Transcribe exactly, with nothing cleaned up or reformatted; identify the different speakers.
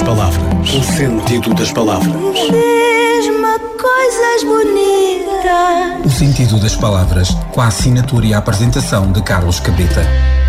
Speaker 1: palavras.
Speaker 2: O sentido das palavras.
Speaker 3: Diz-me coisas bonitas.
Speaker 1: O sentido das palavras, com a assinatura e a apresentação de Carlos Cabrita.